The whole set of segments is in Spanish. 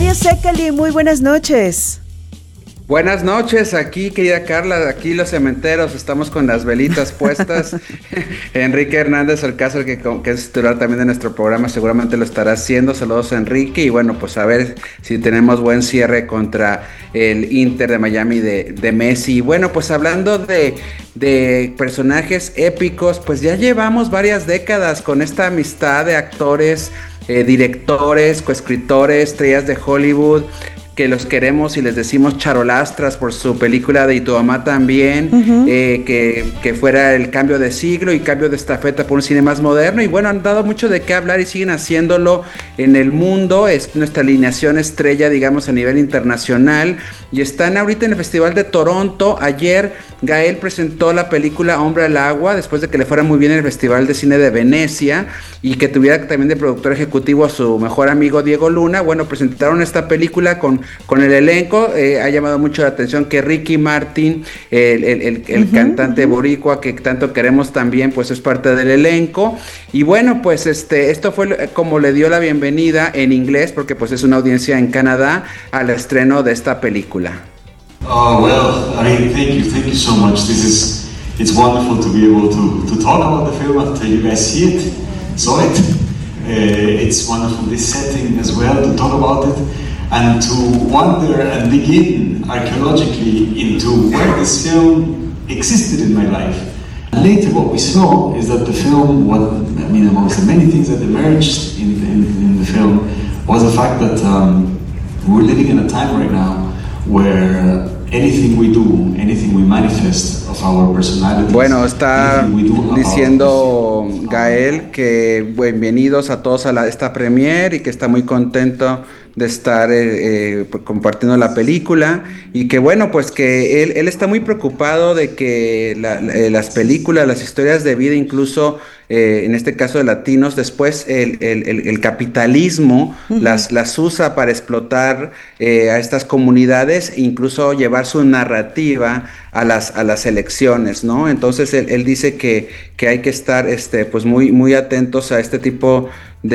Mario Secali, muy buenas noches. Buenas noches, aquí querida Carla, aquí los cementeros, estamos con las velitas puestas. Enrique Hernández Alcázar, que es titular también de nuestro programa, seguramente lo estará haciendo. Saludos a Enrique y bueno, pues a ver si tenemos buen cierre contra el Inter de Miami de Messi. Y bueno, pues hablando de personajes épicos, pues ya llevamos varias décadas con esta amistad de actores, directores, coescritores, estrellas de Hollywood, que los queremos y les decimos charolastras por su película de Y tu mamá también, que fuera el cambio de siglo y cambio de estafeta por un cine más moderno. Y bueno, han dado mucho de qué hablar y siguen haciéndolo en el mundo. Es nuestra alineación estrella, digamos, a nivel internacional. Y están ahorita en el Festival de Toronto. Ayer Gael presentó la película Hombre al Agua, después de que le fuera muy bien en el Festival de Cine de Venecia y que tuviera también de productor ejecutivo a su mejor amigo Diego Luna. Bueno, presentaron esta película con el elenco. Ha llamado mucho la atención que Ricky Martin, el cantante boricua que tanto queremos también, pues es parte del elenco. Y bueno, pues esto fue como le dio la bienvenida en inglés, porque pues es una audiencia en Canadá, al estreno de esta película. Oh, well, I mean, thank you so much. It's wonderful to be able to talk about the film after you guys saw it. It's wonderful this setting as well to talk about it and to wander and begin archaeologically into where this film existed in my life. And later what we saw is that the film, amongst the many things that emerged in the film was the fact that we're living in a time right now where anything we do, anything we manifest of our personality. Bueno, está diciendo Gael que bienvenidos a todos a esta premiere y que está muy contento de estar compartiendo la película y que bueno, pues que él está muy preocupado de que las películas, las historias de vida, incluso en este caso de latinos, después el capitalismo las usa para explotar a estas comunidades e incluso llevar su narrativa a las elecciones, ¿no? Entonces él dice que hay que estar pues muy atentos a este tipo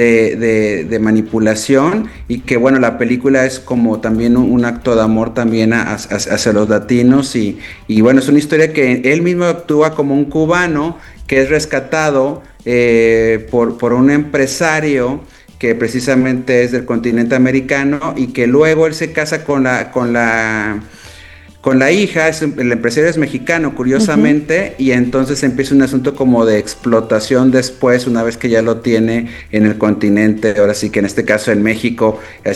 de manipulación y que bueno, la película es como también un acto de amor también hacia los latinos y bueno, es una historia que él mismo actúa como un cubano que es rescatado por un empresario que precisamente es del continente americano y que luego él se casa con la hija. El empresario es mexicano, curiosamente, y entonces empieza un asunto como de explotación después, una vez que ya lo tiene en el continente, ahora sí que en este caso en México,